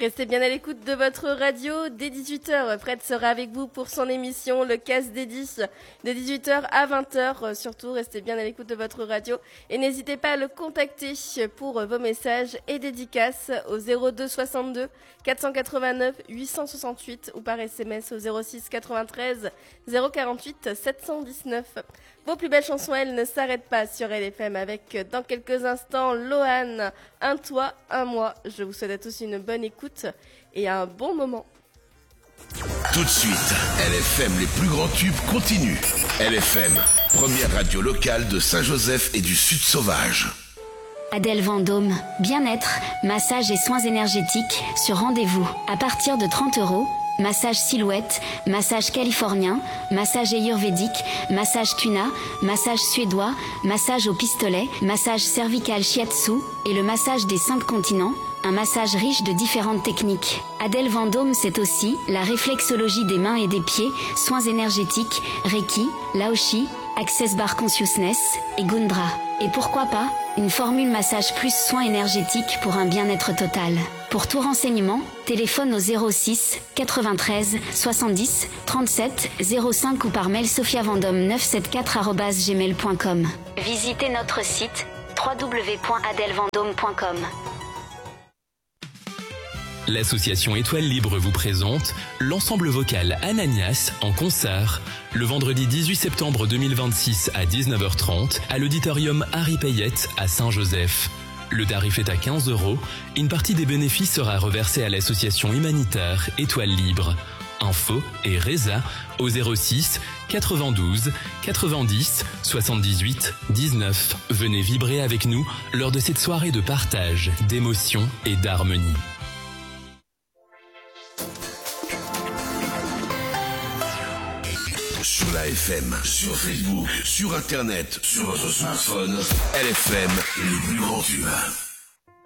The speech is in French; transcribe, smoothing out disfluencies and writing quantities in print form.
Restez bien à l'écoute de votre radio. Dès 18h, Fred sera avec vous pour son émission Le Casse des 10 de 18h à 20h. Surtout, restez bien à l'écoute de votre radio et n'hésitez pas à le contacter pour vos messages et dédicaces au 02 62 489 868 ou par SMS au 06 93 048 719. Vos plus belles chansons, elles ne s'arrêtent pas sur LFM avec dans quelques instants Lohan, Un toi, un moi. Je vous souhaite à tous une bonne écoute et un bon moment. Tout de suite, LFM, les plus grands tubes continuent. LFM, première radio locale de Saint-Joseph et du Sud Sauvage. Adèle Vendôme, bien-être, massage et soins énergétiques sur rendez-vous. À partir de 30 €, massage silhouette, massage californien, massage ayurvédique, massage tuna, massage suédois, massage au pistolet, massage cervical shiatsu et le massage des 5 continents. Un massage riche de différentes techniques. Adèle Vendôme, c'est aussi la réflexologie des mains et des pieds, soins énergétiques, Reiki, Laoshi, Access Bar Consciousness et Gundra. Et pourquoi pas, une formule massage plus soins énergétiques pour un bien-être total. Pour tout renseignement, téléphone au 06 93 70 37 05 ou par mail sophiavendome974@gmail.com. Visitez notre site www.adelvendome.com. L'association Étoile Libre vous présente l'ensemble vocal Ananias en concert le vendredi 18 septembre 2026 à 19h30 à l'auditorium Harry Payette à Saint-Joseph. Le tarif est à 15 €. Une partie des bénéfices sera reversée à l'association humanitaire Étoile Libre. Info et Reza au 06 92 90 78 19. Venez vibrer avec nous lors de cette soirée de partage, d'émotion et d'harmonie. Sur la FM, sur Facebook, sur Internet, sur votre smartphone, LFM, les plus grands tubes.